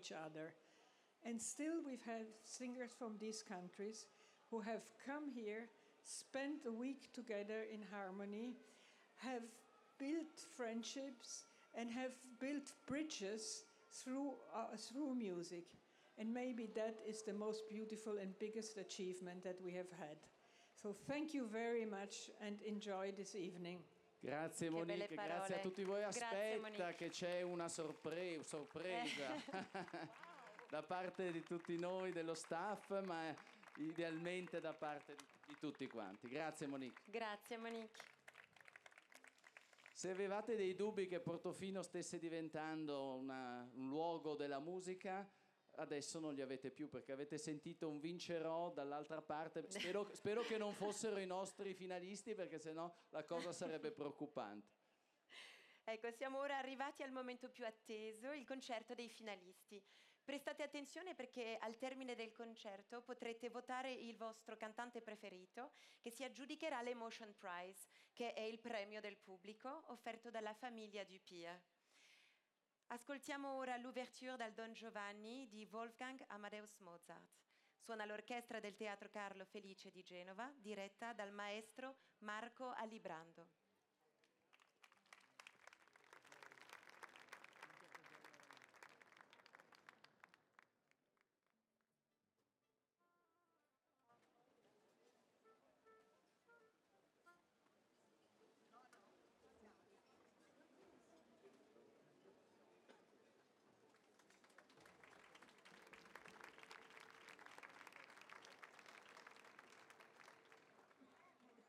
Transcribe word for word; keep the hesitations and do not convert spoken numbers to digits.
each other. And still we've had singers from these countries who have come here, spent a week together in harmony, have built friendships and have built bridges through, uh, through music. And maybe that is the most beautiful and biggest achievement that we have had. So thank you very much and enjoy this evening. Grazie Monique, grazie a tutti voi. Aspetta che c'è una sorpre- sorpresa eh. da parte di tutti noi, dello staff, ma idealmente da parte di, di tutti quanti. Grazie Monique. Grazie Monique. Se avevate dei dubbi che Portofino stesse diventando una, un luogo della musica, adesso non li avete più, perché avete sentito un vincerò dall'altra parte. Spero, spero che non fossero i nostri finalisti, perché sennò la cosa sarebbe preoccupante. Ecco, siamo ora arrivati al momento più atteso, il concerto dei finalisti. Prestate attenzione perché al termine del concerto potrete votare il vostro cantante preferito, che si aggiudicherà l'Emotion Prize, che è il premio del pubblico offerto dalla famiglia Dupia. Ascoltiamo ora l'ouverture dal Don Giovanni di Wolfgang Amadeus Mozart. Suona l'orchestra del Teatro Carlo Felice di Genova, diretta dal maestro Marco Alibrando.